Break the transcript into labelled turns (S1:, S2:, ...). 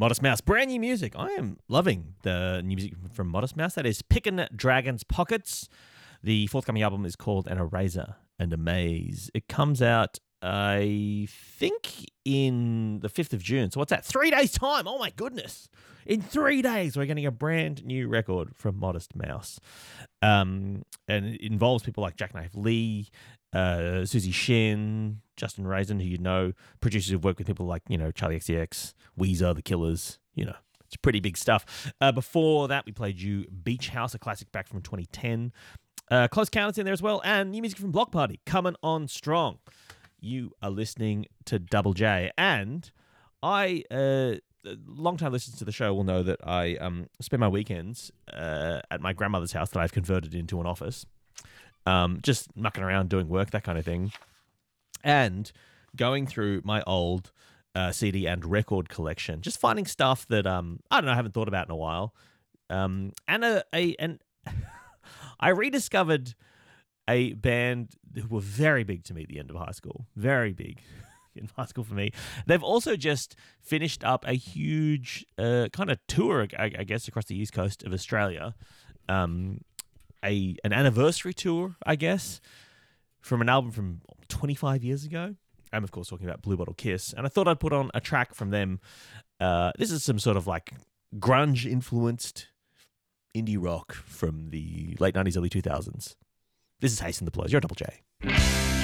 S1: Modest Mouse, brand new music. I am loving the new music from Modest Mouse. That is Pickin' Dragon's Pockets. The forthcoming album is called An Eraser and a Maze. It comes out, I think, in the 5th of June. So what's that? 3 days' time. Oh, my goodness. In 3 days, we're getting a brand new record from Modest Mouse. And it involves people like Jackknife Lee, Susie Shin, Justin Raisin, who you know, producers who've worked with people like, Charlie XCX, Weezer, The Killers, it's pretty big stuff. Before that, we played you Beach House, a classic back from 2010. Close Counters in there as well, and new music from Block Party, coming on strong. You are listening to Double J, and long-time listeners to the show will know that I spend my weekends at my grandmother's house that I've converted into an office. Just mucking around, doing work, that kind of thing. And going through my old CD and record collection, just finding stuff that, I haven't thought about in a while. And I rediscovered a band who were very big to me at the end of high school. Very big in high school for me. They've also just finished up a huge kind of tour, I guess, across the east coast of Australia. An anniversary tour, I guess, from an album from 25 years ago. I'm, of course, talking about Blue Bottle Kiss. And I thought I'd put on a track from them. This is some sort of like grunge-influenced indie rock from the late 90s, early 2000s. This is Hasten the Blows. You're Double J.